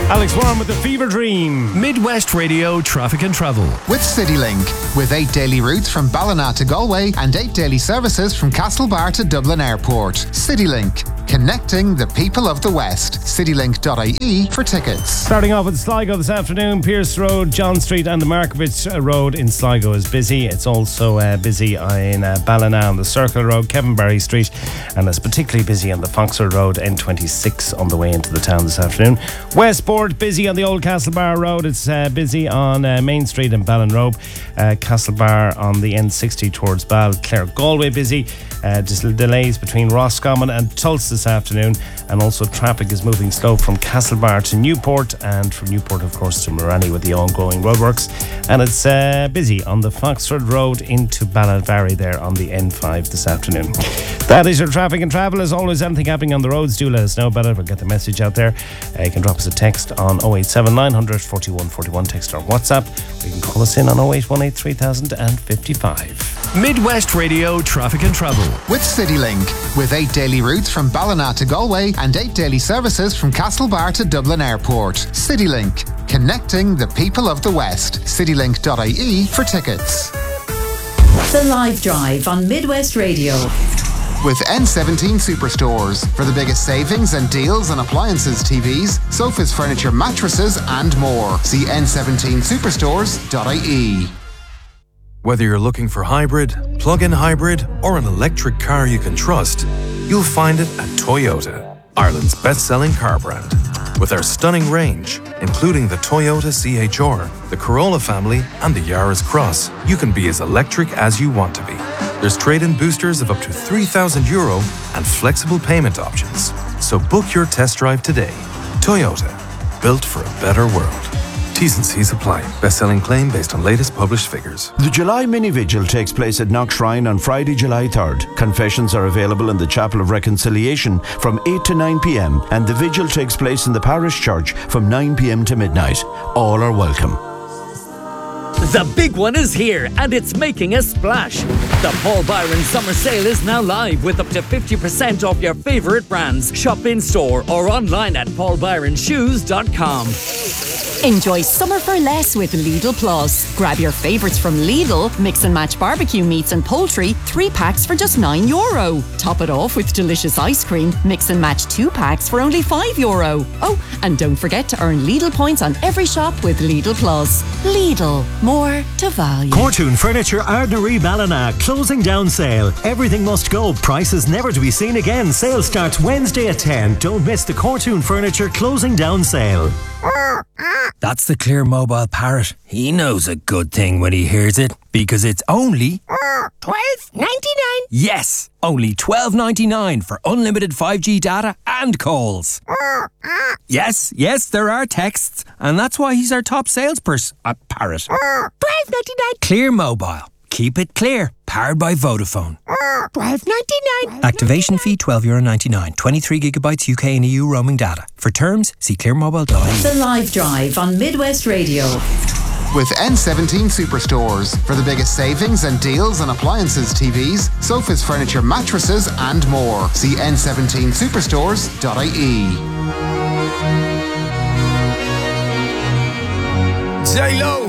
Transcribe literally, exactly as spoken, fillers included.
Alex Warren with the Fever Dream. Midwest Radio Traffic and Travel. With CityLink. With eight daily routes from Ballina to Galway and eight daily services from Castlebar to Dublin Airport. CityLink. Connecting the people of the West. citylink dot I E for tickets. Starting off with Sligo this afternoon, Pierce Road, John Street and the Markovitz Road in Sligo is busy. It's also uh, busy in uh, Ballina on the Circle Road, Kevin Barry Street, and it's particularly busy on the Foxford Road, N twenty-six on the way into the town this afternoon. Westport, busy on the Old Castlebar Road. It's uh, busy on uh, Main Street in Ballinrobe. Uh, Castlebar on the N sixty towards Bal. Clare Galway busy. Uh, just delays between Roscommon and Tulsa this afternoon, and also traffic is moving slow from Castlebar to Newport, and from Newport of course to Morani with the ongoing roadworks. And it's uh, busy on the Foxford Road into Ballinvarry there on the N five this afternoon. That is your traffic and travel. As always, anything happening on the roads, do let us know about it. We'll get the message out there. Uh, you can drop us a text on oh eight seven nine hundred forty-one forty-one, text or WhatsApp. Or you can call us in on oh eight one eight three thousand fifty-five. Midwest Radio Traffic and Travel. With CityLink. With eight daily routes from Ballina to Galway and eight daily services from Castlebar to Dublin Airport. CityLink. Connecting the people of the West. citylink dot I E for tickets. The Live Drive on Midwest Radio. With N seventeen Superstores. For the biggest savings and deals on appliances, T Vs, sofas, furniture, mattresses and more. See N seventeen superstores dot I E. Whether you're looking for hybrid, plug-in hybrid, or an electric car you can trust, you'll find it at Toyota, Ireland's best-selling car brand. With our stunning range, including the Toyota C H R, the Corolla family, and the Yaris Cross, you can be as electric as you want to be. There's trade-in boosters of up to three thousand euro and flexible payment options. So book your test drive today. Toyota, built for a better world. T's and C's apply. Best-selling claim based on latest published figures. The July Mini Vigil takes place at Knock Shrine on Friday, July third. Confessions are available in the Chapel of Reconciliation from eight to nine p.m. and the vigil takes place in the parish church from nine p.m. to midnight. All are welcome. The big one is here, and it's making a splash. The Paul Byron Summer Sale is now live with up to fifty percent off your favourite brands. Shop in store or online at paul byron shoes dot com. Enjoy summer for less with Lidl Plus. Grab your favourites from Lidl, mix and match barbecue meats and poultry, three packs for just nine euro. Top it off with delicious ice cream, mix and match two packs for only five euro. Oh, and don't forget to earn Lidl points on every shop with Lidl Plus. Lidl, more to value. Cortoon Furniture Ardnary Ballina, closing down sale. Everything must go, prices never to be seen again. Sale starts Wednesday at ten. Don't miss the Cortoon Furniture closing down sale. That's the Clear Mobile Parrot. He knows a good thing when he hears it, because it's only twelve ninety-nine. Yes, only twelve ninety-nine for unlimited five G data and calls. Yes, yes, there are texts, and that's why he's our top salesperson at Parrot. twelve ninety-nine. Clear Mobile. Keep it clear. Powered by Vodafone. twelve ninety-nine. Activation fee twelve euro ninety-nine. twenty-three gigabytes U K and E U roaming data. For terms, see clear mobile dot I E. The Live Drive on Midwest Radio. With N seventeen Superstores. For the biggest savings and deals on appliances, T Vs, sofas, furniture, mattresses and more. See N seventeen superstores dot I E. J-Lo.